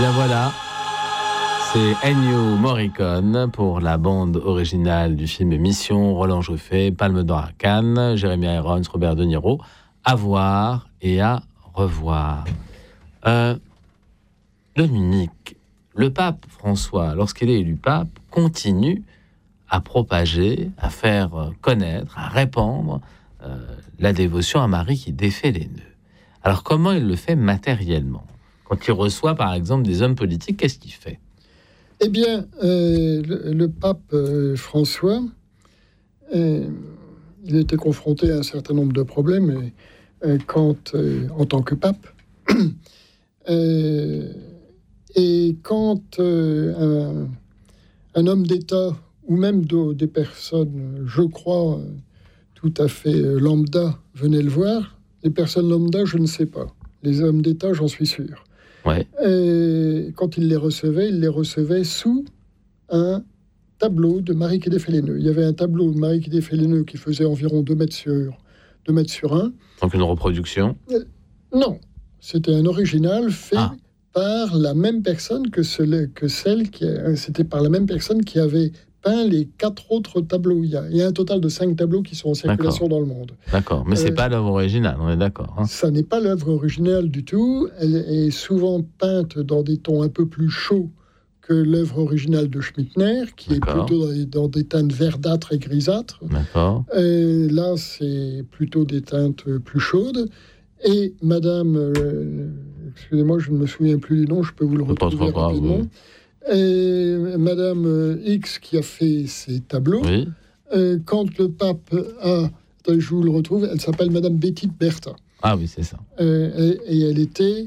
bien voilà, c'est Ennio Morricone pour la bande originale du film Mission, Roland Joffé, Palme d'Or à Cannes, Jeremy Irons, Robert De Niro. À voir et à revoir. Dominique, le pape François, lorsqu'il est élu pape, continue à propager, à faire connaître, à répandre la dévotion à Marie qui défait les nœuds. Alors comment il le fait matériellement ? Quand il reçoit par exemple des hommes politiques, qu'est-ce qu'il fait ? Eh bien, le pape François, il était confronté à un certain nombre de problèmes quand, en tant que pape. Et quand un homme d'État, ou même des personnes, je crois, tout à fait lambda, venaient le voir, les personnes lambda, je ne sais pas. Les hommes d'État, j'en suis sûr. Ouais. Et quand il les recevait sous un tableau de Marie qui défait les nœuds. Il y avait un tableau de Marie qui défait les nœuds qui faisait environ 2 mètres sur 1. Donc une reproduction ? Non, c'était un original fait par la même personne c'était par la même personne qui avait peint les 4 autres tableaux. Il y a un total de 5 tableaux qui sont en circulation dans le monde. D'accord, mais c'est pas l'œuvre originale, on est d'accord. Ça n'est pas l'œuvre originale du tout. Elle est souvent peinte dans des tons un peu plus chauds que l'œuvre originale de Schmittner, qui est plutôt dans des teintes verdâtres et grisâtres. D'accord. Là, c'est plutôt des teintes plus chaudes. Et Madame, excusez-moi, je ne me souviens plus du nom, je peux vous le retrouver rapidement. Et Madame X qui a fait ces tableaux, quand le pape je vous le retrouve, elle s'appelle Madame Betty Bertha. Ah oui, c'est ça. Et elle était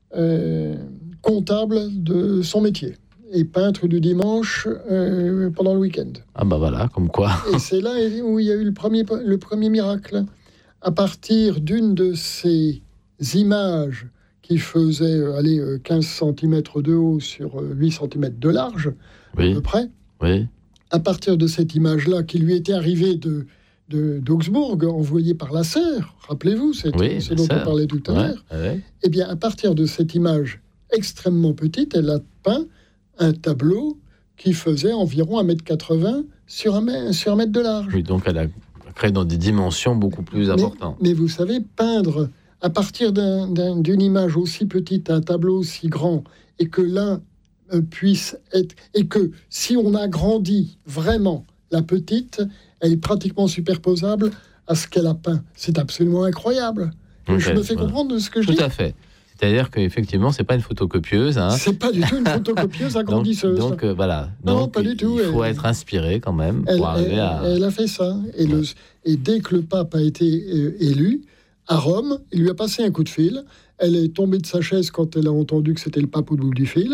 comptable de son métier et peintre du dimanche pendant le week-end. Ah bah voilà, comme quoi. Et c'est là où il y a eu le premier miracle. À partir d'une de ces images qui faisait 15 cm de haut sur 8 cm de large, à peu près. Oui. À partir de cette image-là, qui lui était arrivée d'Augsbourg, envoyée par la sœur, rappelez-vous, c'est dont on parlait tout à l'heure. Eh bien, à partir de cette image extrêmement petite, elle a peint un tableau qui faisait environ 1,80 m sur 1 mètre de large. Oui, donc elle a créé dans des dimensions beaucoup plus importantes. Mais vous savez, peindre à partir d'une image aussi petite, un tableau aussi grand, et que l'un puisse être... Et que si on agrandit vraiment la petite, elle est pratiquement superposable à ce qu'elle a peint. C'est absolument incroyable. Je me fais comprendre de ce que je dis. Tout à fait. C'est-à-dire qu'effectivement, c'est pas une photocopieuse. C'est pas du tout une photocopieuse agrandisseuse. donc voilà. Non, pas du tout. Il faut être inspiré quand même pour arriver à... Elle a fait ça. Et dès que le pape a été élu, à Rome, il lui a passé un coup de fil. Elle est tombée de sa chaise quand elle a entendu que c'était le pape au bout du fil.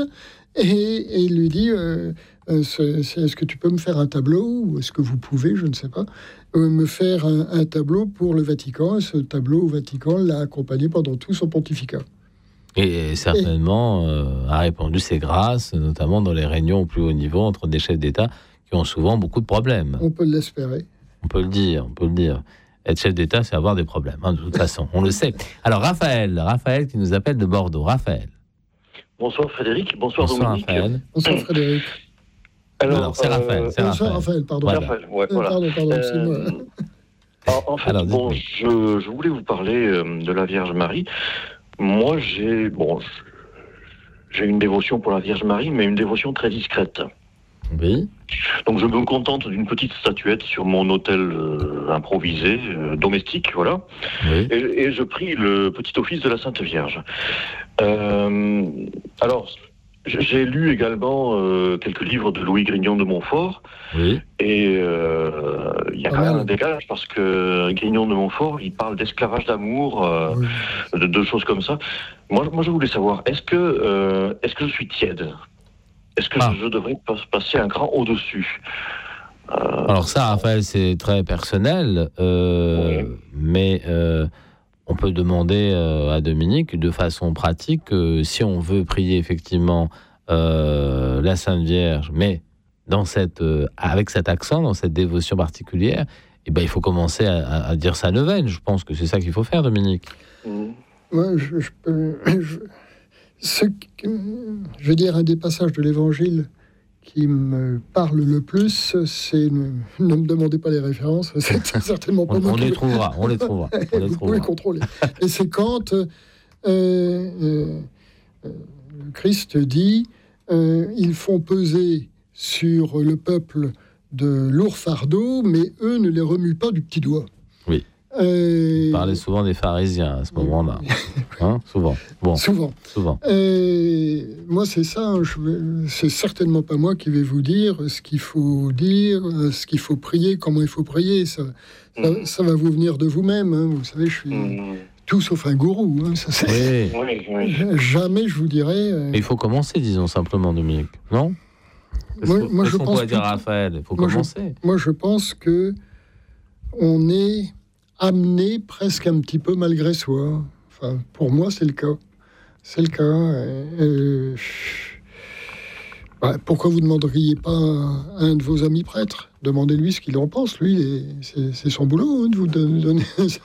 Et il lui dit, est-ce que tu peux me faire un tableau, ou est-ce que vous pouvez, je ne sais pas, me faire un tableau pour le Vatican. Et ce tableau au Vatican l'a accompagné pendant tout son pontificat. Et certainement a répandu ses grâces, notamment dans les réunions au plus haut niveau entre des chefs d'État qui ont souvent beaucoup de problèmes. On peut l'espérer. On peut le dire. Être chef d'État, c'est avoir des problèmes, de toute façon, on le sait. Alors Raphaël qui nous appelle de Bordeaux. Raphaël. Bonsoir Frédéric, bonsoir Dominique. Raphaël. Bonsoir Frédéric. Alors c'est Raphaël. Bonsoir Raphaël, pardon. Voilà. Pardon, c'est moi. En fait, je voulais vous parler de la Vierge Marie. Moi, j'ai une dévotion pour la Vierge Marie, mais une dévotion très discrète. Oui. Donc je me contente d'une petite statuette sur mon autel improvisé, domestique, voilà. Oui. Et je prie le petit office de la Sainte Vierge. Alors, j'ai lu également quelques livres de Louis Grignon de Montfort. Oui. Et il y a quand même un décalage parce que Grignon de Montfort, il parle d'esclavage d'amour, de choses comme ça. Moi, je voulais savoir, est-ce que je suis tiède ? Est-ce que je devrais passer un cran au-dessus ? Alors ça, Raphaël, c'est très personnel, mais on peut demander à Dominique, de façon pratique, si on veut prier effectivement la Sainte Vierge, mais avec cet accent, dans cette dévotion particulière, il faut commencer à dire sa neuvaine. Je pense que c'est ça qu'il faut faire, Dominique. Moi, Je veux dire, un des passages de l'Évangile qui me parle le plus, c'est... Ne me demandez pas les références, c'est certainement pas moi. On les trouvera. Vous pouvez contrôler. Et c'est quand Christ dit ils font peser sur le peuple de lourds fardeaux, mais eux ne les remuent pas du petit doigt. Oui. Vous parlez souvent des pharisiens à ce moment-là. Hein, souvent. Bon. Souvent. Moi, c'est ça. C'est certainement pas moi qui vais vous dire, ce qu'il faut prier, comment il faut prier. Ça va vous venir de vous-même. Hein. Vous savez, je suis tout sauf un gourou. Hein. Ça, oui. Jamais je vous dirais. Mais il faut commencer, disons simplement, Dominique. Non ? Moi, je pense. Pourquoi dire Raphaël ? Il faut commencer. Moi, je pense que on est amené presque un petit peu malgré soi. Enfin, pour moi, c'est le cas. C'est le cas. Pourquoi vous ne demanderiez pas à un de vos amis prêtres ? Demandez-lui ce qu'il en pense. Lui, c'est son boulot de vous donner ça.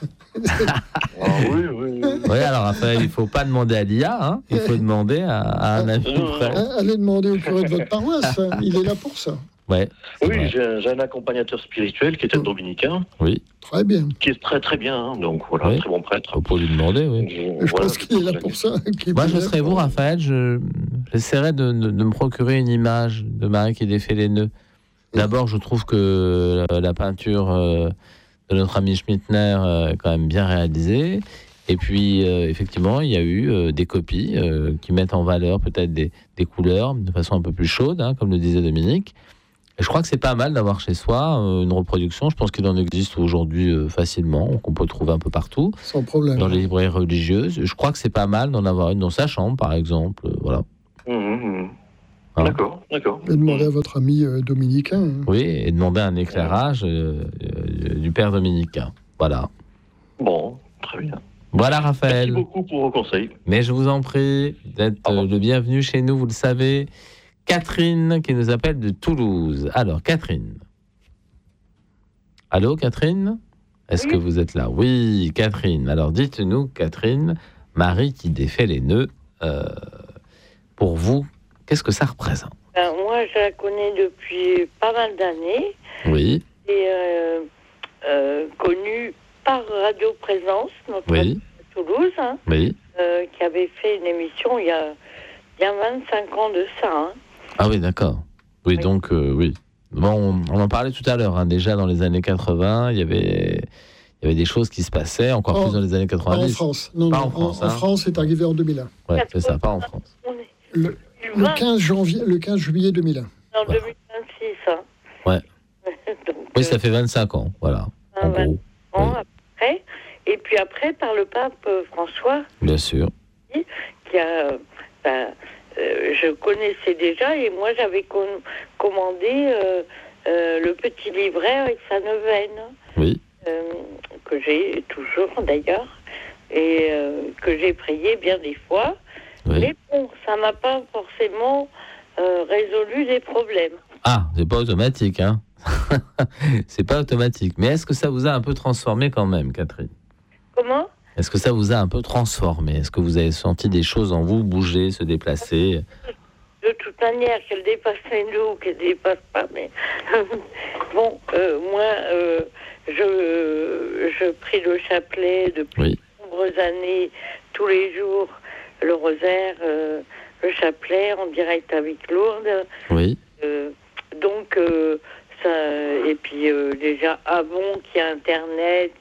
Oui, alors Raphaël, il ne faut pas demander à l'IA, hein. Il faut demander à un ami prêtre. Allez demander au curé de votre paroisse. Il est là pour ça. Ouais, oui, j'ai un accompagnateur spirituel qui est un dominicain. Oui. Très bien. Qui est très très bien, hein, donc voilà, oui. Très bon prêtre. Faut lui demander, oui. Je pense qu'il est là pour ça. Moi, je serais vous, Raphaël, j'essaierais de me procurer une image de Marie qui défait les nœuds. D'abord, je trouve que la peinture de notre ami Schmittner est quand même bien réalisée. Et puis, effectivement, il y a eu des copies qui mettent en valeur peut-être des couleurs de façon un peu plus chaude, hein, comme le disait Dominique. Et je crois que c'est pas mal d'avoir chez soi une reproduction. Je pense qu'il en existe aujourd'hui facilement, qu'on peut trouver un peu partout. Sans problème. Dans les librairies religieuses. Je crois que c'est pas mal d'en avoir une dans sa chambre, par exemple. Voilà. Hein. D'accord. Et demandez à votre ami dominicain. Hein. Oui, et demander un éclairage du père dominicain. Voilà. Bon, très bien. Voilà, Raphaël. Merci beaucoup pour vos conseils. Mais je vous en prie d'être le bienvenu chez nous, vous le savez. Catherine qui nous appelle de Toulouse. Alors, Catherine. Allô, Catherine ? Est-ce que vous êtes là ? Oui, Catherine. Alors, dites-nous, Catherine, Marie qui défait les nœuds, pour vous, qu'est-ce que ça représente ? Moi, je la connais depuis pas mal d'années. Oui. Et connue par Radio Présence, notre oui. à Toulouse, hein, oui. Qui avait fait une émission il y a 25 ans de ça. Hein. Ah oui, d'accord. Oui, donc, oui. Bon, on en parlait tout à l'heure. Hein. Déjà, dans les années 80, il y avait des choses qui se passaient, encore plus dans les années 90. Pas en France. Non, pas en France. En France, c'est arrivé en 2001. Oui, c'est ça, pas en France. Le 15 juillet 2001. En 2026, hein. Ouais. Donc, oui, ça fait 25 ans, voilà. En gros. Ans après. Et puis après, par le pape François. Bien sûr. Qui a... je connaissais déjà et moi j'avais commandé le petit livret avec sa neuvaine. Oui. Que j'ai toujours d'ailleurs et que j'ai prié bien des fois. Oui. Mais bon, ça m'a pas forcément résolu les problèmes. Ah, c'est pas automatique, hein. C'est pas automatique. Mais est-ce que ça vous a un peu transformé quand même, Catherine ? Comment ? Est-ce que ça vous a un peu transformé ? Est-ce que vous avez senti des choses en vous bouger, se déplacer ? De toute manière, qu'elle dépasse les nous ou qu'elle dépasse pas, mais bon, moi, je prie le chapelet depuis de nombreuses années, tous les jours, le rosaire, le chapelet en direct avec Lourdes. Oui. Donc, ça, et puis déjà avant qu'il y ait Internet,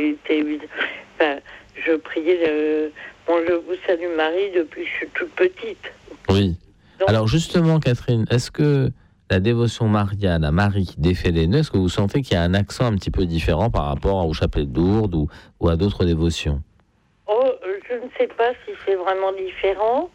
je priais je vous salue Marie depuis que je suis toute petite. Oui. Donc, alors justement, Catherine, est-ce que la dévotion mariale à Marie qui défait les nœuds, est-ce que vous sentez qu'il y a un accent un petit peu différent par rapport au chapelet de Lourdes ou à d'autres dévotions ? Je ne sais pas si c'est vraiment différent.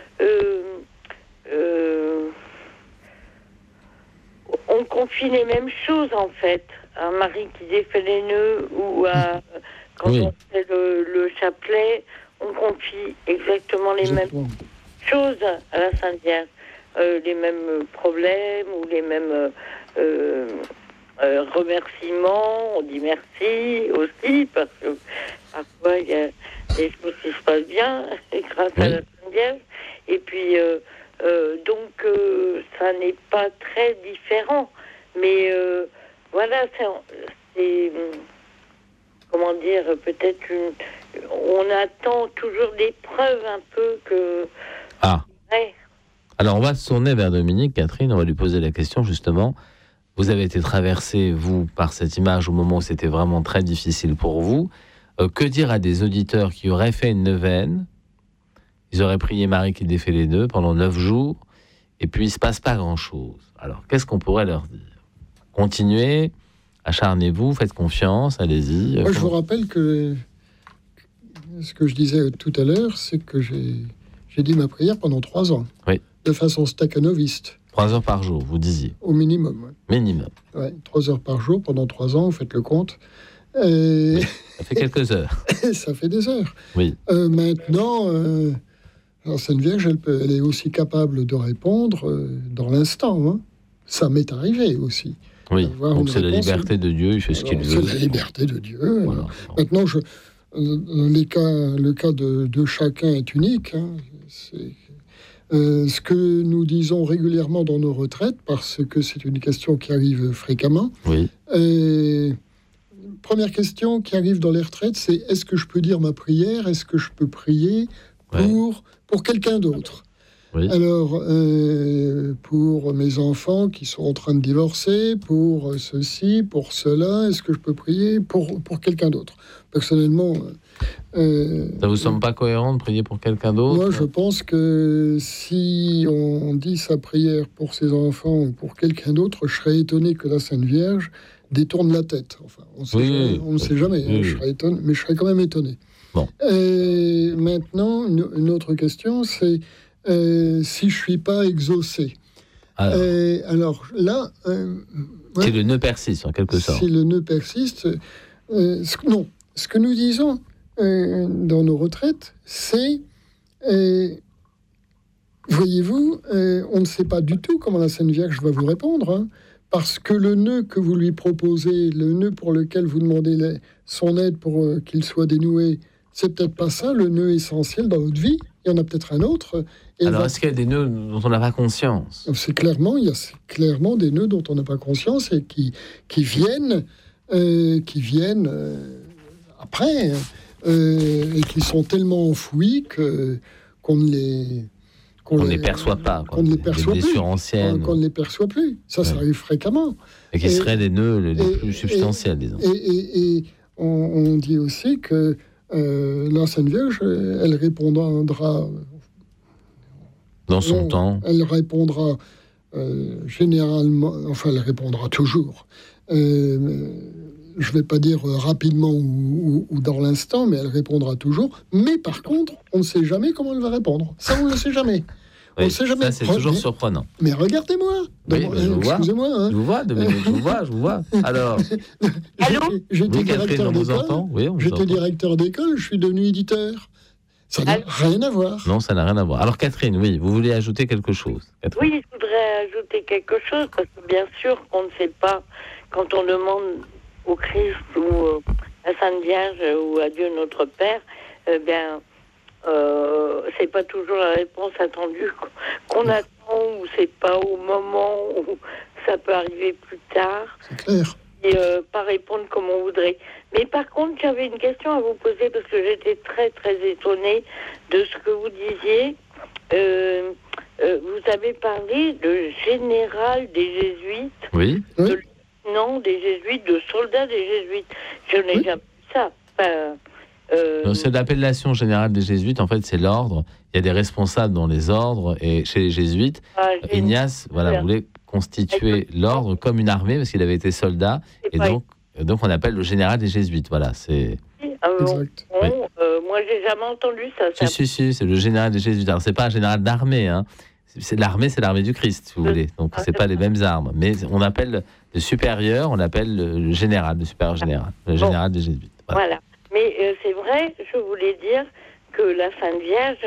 On confie les mêmes choses en fait à Marie qui défait les nœuds ou à quand on fait le chapelet, on confie exactement les mêmes choses à la Sainte Vierge, les mêmes problèmes ou les mêmes remerciements. On dit merci aussi parce que parfois il y a les choses qui se passent bien grâce à la Sainte Vierge. Et puis, donc, ça n'est pas très différent. Mais voilà, c'est comment dire, peut-être on attend toujours des preuves un peu que... Ah. Ouais. Alors, on va se tourner vers Dominique. Catherine, on va lui poser la question, justement. Vous avez été traversé, vous, par cette image au moment où c'était vraiment très difficile pour vous. Que dire à des auditeurs qui auraient fait une neuvaine? Ils auraient prié Marie qui défait les nœuds pendant 9 jours, et puis il ne se passe pas grand-chose. Alors, qu'est-ce qu'on pourrait leur dire? Continuez, acharnez-vous, faites confiance, allez-y. Moi, je vous rappelle que ce que je disais tout à l'heure, c'est que j'ai dit ma prière pendant 3 ans. Oui. De façon staccanoviste. 3 heures par jour, vous disiez. Au minimum. Minimum. Ouais, 3 heures par jour pendant 3 ans, vous faites le compte. Oui, ça fait quelques heures. Ça fait des heures. Oui. Maintenant, la Sainte Vierge, elle est aussi capable de répondre dans l'instant. Hein. Ça m'est arrivé aussi. Oui, donc c'est la liberté de Dieu, il fait ce qu'il veut. C'est la liberté de Dieu. Voilà. Maintenant, le cas de chacun est unique. Hein. Ce que nous disons régulièrement dans nos retraites, parce que c'est une question qui arrive fréquemment. Oui. Première question qui arrive dans les retraites, c'est est-ce que je peux dire ma prière? Est-ce que je peux prier pour quelqu'un d'autre? Oui. Alors, pour mes enfants qui sont en train de divorcer, pour ceci, pour cela, est-ce que je peux prier pour quelqu'un d'autre? Personnellement... ça vous semble pas cohérent de prier pour quelqu'un d'autre? Moi, je pense que si on dit sa prière pour ses enfants ou pour quelqu'un d'autre, je serais étonné que la Sainte Vierge détourne la tête. Enfin, on ne sait jamais. Oui. Je serais étonné, mais je serais quand même étonné. Bon. Maintenant, une autre question, c'est si je suis pas exaucé. Alors là, si le nœud persiste, en quelque sorte. Si le nœud persiste, non. Ce que nous disons dans nos retraites, c'est, voyez-vous, on ne sait pas du tout comment la Sainte Vierge va vous répondre, hein, parce que le nœud que vous lui proposez, le nœud pour lequel vous demandez son aide pour qu'il soit dénoué, c'est peut-être pas ça le nœud essentiel dans notre vie. Il y en a peut-être un autre. Alors, est-ce qu'il y a des nœuds dont on n'a pas conscience? Il y a clairement des nœuds dont on n'a pas conscience et qui viennent après, et qui sont tellement enfouis qu'on ne les perçoit pas. Qu'on ne les perçoit des blessures anciennes. Qu'on ne les perçoit plus. Ça arrive fréquemment. Et qui seraient des nœuds les plus substantiels, disons. Et on dit aussi que la Sainte Vierge, elle répondra... Dans son temps. Elle répondra généralement... Enfin, elle répondra toujours. Je ne vais pas dire rapidement ou dans l'instant, mais elle répondra toujours. Mais par contre, on ne sait jamais comment elle va répondre. Ça, on ne le sait jamais. On ne sait jamais. Ça, c'est toujours surprenant. Mais regardez-moi. Excusez-moi. Hein. Je vous vois. Alors, j'étais directeur d'école. Oui, j'étais directeur d'école, je suis devenu éditeur. Ça n'a rien à voir. Non, ça n'a rien à voir. Alors, Catherine, oui, vous voulez ajouter quelque chose? Oui, je voudrais ajouter quelque chose, parce que bien sûr, on ne sait pas, quand on demande au Christ ou à Sainte Vierge ou à Dieu notre Père, c'est pas toujours la réponse attendue qu'on attend, ou c'est pas au moment où ça peut arriver plus tard. C'est clair. Et pas répondre comme on voudrait. Mais par contre, j'avais une question à vous poser, parce que j'étais très très étonnée de ce que vous disiez. Vous avez parlé de général des Jésuites. Oui. Non, des Jésuites, de soldats des Jésuites. Je n'ai jamais vu ça. C'est l'appellation générale des Jésuites. En fait, c'est l'ordre. Il y a des responsables dans les ordres. Et chez les Jésuites, Ignace voulait constituer l'ordre comme une armée, parce qu'il avait été soldat. Et donc, on appelle le général des Jésuites. Voilà, c'est... Exact. Moi, j'ai jamais entendu ça. Si, c'est le général des Jésuites. Alors, c'est pas un général d'armée, hein. C'est l'armée du Christ, si vous voulez. Donc, c'est pas les mêmes armes. Mais on appelle le supérieur, on l'appelle le général, le supérieur général, le général des Jésuites. Voilà. Mais c'est vrai, je voulais dire que la Sainte Vierge,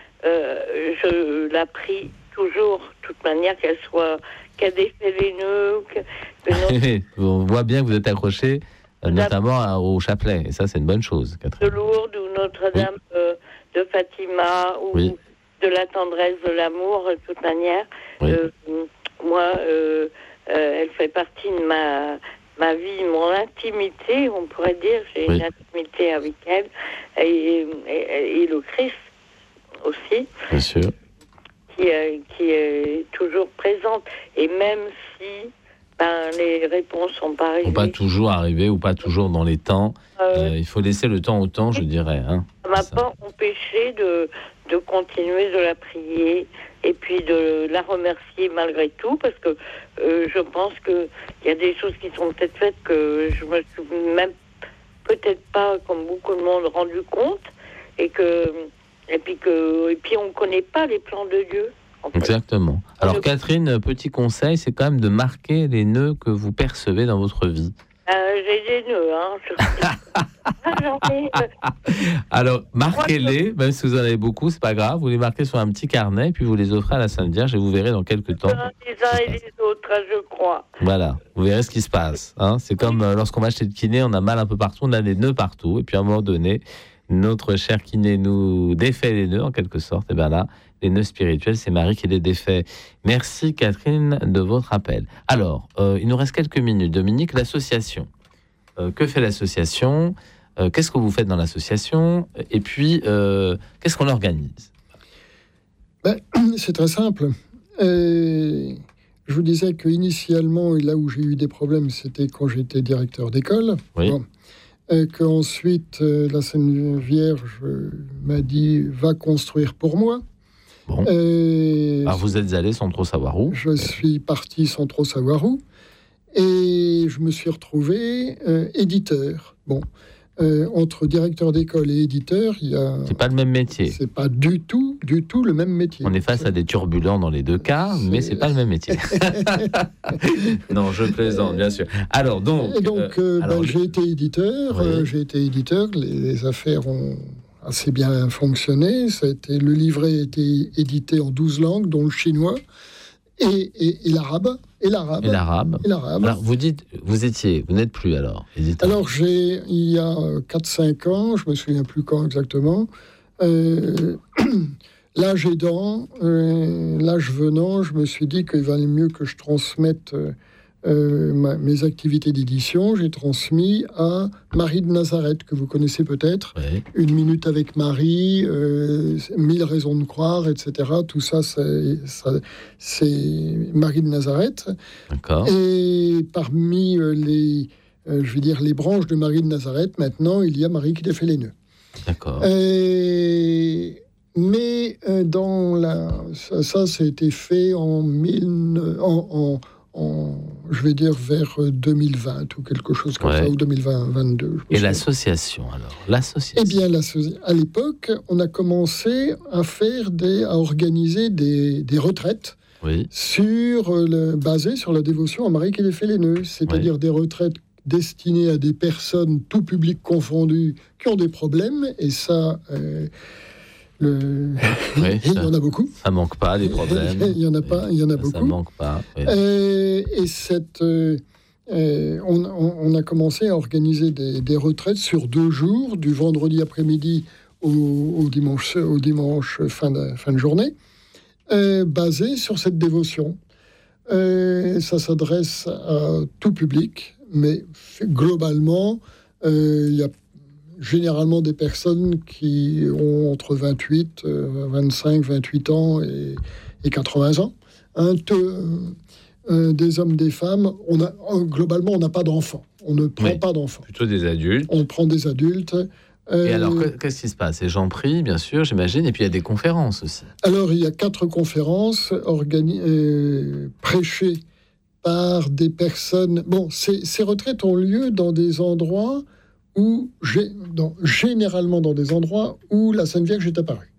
je la prie toujours, de toute manière, qu'elle défait les nœuds. On voit bien que vous êtes accroché, notamment au chapelet. Et ça, c'est une bonne chose, Catherine. De Lourdes ou Notre-Dame de Fatima ou de la tendresse de l'amour, de toute manière. Oui. Moi, elle fait partie de ma vie, mon intimité, on pourrait dire. J'ai une intimité avec elle et le Christ aussi. Bien sûr. Qui est toujours présente. Et même si les réponses sont pas arrivées. Pas toujours arriver ou pas toujours dans les temps. Il faut laisser le temps au temps, je dirais. Hein. Ça ne m'a pas empêché de continuer de la prier et puis de la remercier malgré tout, parce que je pense qu'il y a des choses qui sont peut-être faites que je me suis même peut-être pas, comme beaucoup de monde, rendu compte, et puis on ne connaît pas les plans de Dieu. En fait. Exactement. Alors Catherine, petit conseil, c'est quand même de marquer les nœuds que vous percevez dans votre vie. J'ai des nœuds, Alors, marquez-les, même si vous en avez beaucoup, c'est pas grave. Vous les marquez sur un petit carnet, puis vous les offrez à la Sainte Vierge et vous verrez dans quelques temps. Les uns et les autres, je crois. Voilà, vous verrez ce qui se passe. Hein. C'est comme lorsqu'on va chez le kiné, on a mal un peu partout, on a des nœuds partout. Et puis à un moment donné, notre cher kiné nous défait les nœuds, en quelque sorte. Et bien là, les nœuds spirituels, c'est Marie qui les défait. Merci Catherine de votre appel. Alors, il nous reste quelques minutes. Dominique, l'association. Que fait l'association ? Qu'est-ce que vous faites dans l'association ? Et puis, qu'est-ce qu'on organise ? C'est très simple. Je vous disais qu'initialement, là où j'ai eu des problèmes, c'était quand j'étais directeur d'école. Oui. Bon. Qu'ensuite, la Sainte Vierge m'a dit « va construire pour moi ». Bon. Alors vous êtes allé sans trop savoir où ? Je suis parti sans trop savoir où. Et je me suis retrouvé éditeur. Bon, entre directeur d'école et éditeur, il y a... C'est pas le même métier. C'est pas du tout le même métier. On est face à des turbulents dans les deux cas, mais c'est pas le même métier. Non, je plaisante, bien sûr. Alors donc... Et donc, j'ai été éditeur. J'ai été éditeur. Les affaires ont assez bien fonctionné. Le livret a été édité en 12 langues, dont le chinois et l'arabe. Et l'arabe. Alors, vous dites, vous n'êtes plus alors éditeur. Alors, il y a 4-5 ans, je me souviens plus quand exactement, l'âge aidant, l'âge venant, je me suis dit qu'il valait mieux que je transmette mes activités d'édition. J'ai transmis à Marie de Nazareth, que vous connaissez peut-être. Oui. 1 minute avec Marie, 1000 raisons de croire, etc. Tout ça, c'est Marie de Nazareth. D'accord. Et parmi les branches de Marie de Nazareth, maintenant, il y a Marie qui défait les nœuds. D'accord. Mais ça a été fait je vais dire vers 2020 ou quelque chose comme ça, ou 2022. Et l'association, alors ? Eh bien, à l'époque, on a commencé à organiser des retraites basées sur la dévotion à Marie qui défait les nœuds, c'est-à-dire des retraites destinées à des personnes, tout public confondu, qui ont des problèmes, et ça... il y en a beaucoup. Ça manque pas des problèmes. Il y en a beaucoup. Ça manque pas. Oui. On a commencé à organiser des retraites sur 2 jours, du vendredi après-midi au dimanche fin de journée, basées sur cette dévotion. Ça s'adresse à tout public, mais globalement, il y a généralement des personnes qui ont entre 25, 28 ans et 80 ans. Des hommes, des femmes. Globalement, on n'a pas d'enfants. On ne prend pas d'enfants. Plutôt des adultes. On prend des adultes. Et alors, qu'est-ce qui se passe ? Les gens prient, bien sûr, j'imagine, et puis il y a des conférences aussi. Alors, il y a 4 conférences prêchées par des personnes... Bon, ces retraites ont lieu dans des endroits généralement dans des endroits où la Sainte Vierge est apparue.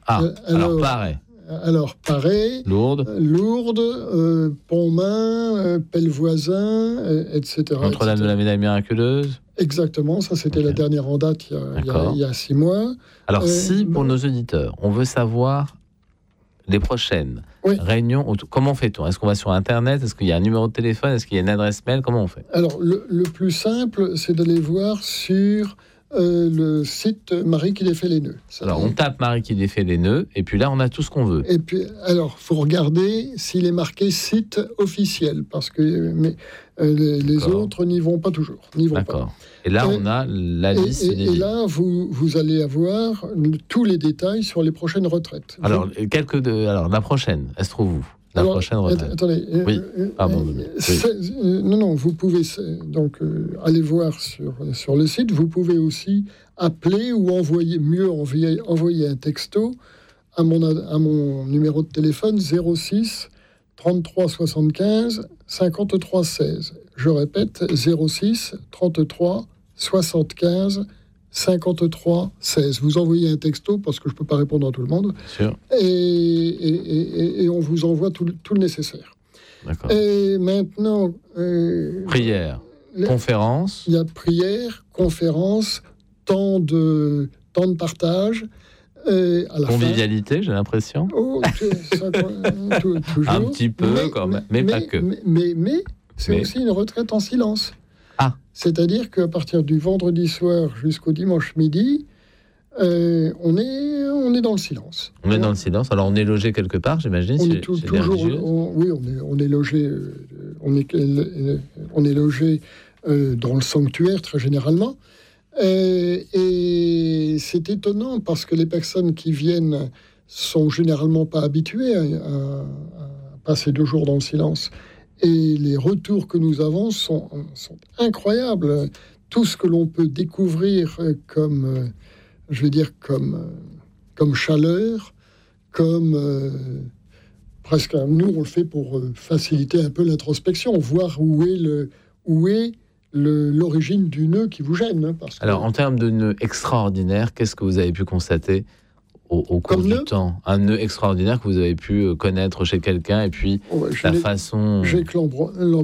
Alors, Paray, Lourdes, Pontmain, Pellevoisin, etc. Notre-Dame de la Médaille Miraculeuse. Exactement, ça c'était la dernière en date il y a 6 mois. Alors si, pour nos auditeurs, on veut savoir les prochaines réunions, comment fait-on ? Est-ce qu'on va sur Internet ? Est-ce qu'il y a un numéro de téléphone ? Est-ce qu'il y a une adresse mail ? Comment on fait ? Alors, le plus simple, c'est d'aller voir sur le site Marie qui défait les nœuds. Alors, on tape Marie qui défait les nœuds, et puis là, on a tout ce qu'on veut. Et puis, alors, il faut regarder s'il est marqué site officiel, parce que les autres n'y vont pas toujours. D'accord. Et là, on a la liste. Et là, vous allez avoir tous les détails sur les prochaines retraites. Alors, la prochaine, elle se trouve où ? La prochaine retraite. Attendez. Oui, pardon. Non, vous pouvez donc aller voir sur le site. Vous pouvez aussi appeler ou envoyer un texto à mon numéro de téléphone 06 33 75 53 16. Je répète, 06 33 75 53 16. Vous envoyez un texto parce que je ne peux pas répondre à tout le monde. Sûr. Et on vous envoie tout le nécessaire. D'accord. Et maintenant... prière, conférence. Il y a prière, conférence, temps de partage. À la convivialité, j'ai l'impression. Toujours. Un petit peu, quand même, mais pas que. Mais c'est aussi une retraite en silence. C'est-à-dire qu'à partir du vendredi soir jusqu'au dimanche midi, on est dans le silence. On est dans le silence. Alors, on est logé quelque part, j'imagine. On est toujours. Oui, on est logé. On est logé dans le sanctuaire très généralement. Et c'est étonnant parce que les personnes qui viennent sont généralement pas habituées à passer 2 jours dans le silence. Et les retours que nous avons sont incroyables. Tout ce que l'on peut découvrir comme chaleur, presque, nous on le fait pour faciliter un peu l'introspection, voir où est l'origine du nœud qui vous gêne. Alors, en termes de nœud extraordinaire, qu'est-ce que vous avez pu constater au cours du temps? Un nœud extraordinaire que vous avez pu connaître chez quelqu'un, et puis la façon... J'ai que